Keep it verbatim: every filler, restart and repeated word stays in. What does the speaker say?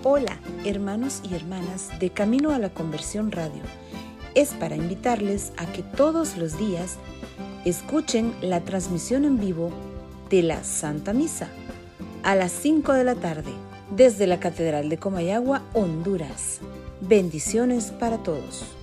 Hola, hermanos y hermanas de Camino a la Conversión Radio. Es para invitarles a que todos los días escuchen la transmisión en vivo de la Santa Misa a las cinco de la tarde desde la Catedral de Comayagua, Honduras. Bendiciones para todos.